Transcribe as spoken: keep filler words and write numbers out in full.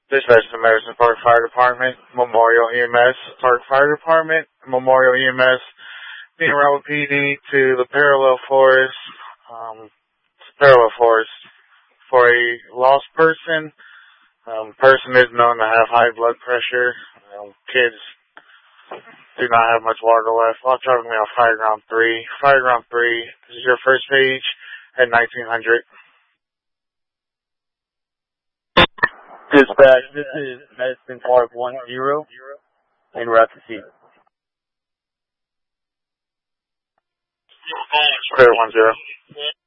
Dispatch to Madison Park Fire Department, Memorial E M S, Park Fire Department, Memorial E M S, being around with P D to the parallel forest, um, parallel forest for a lost person. Um, person is known to have high blood pressure. Um, kids do not have much water left. While traveling on Fireground three. Fireground three, this is your first page at nineteen hundred. Dispatch, this is Madison Park one zero, and we're at the scene. Clear one zero.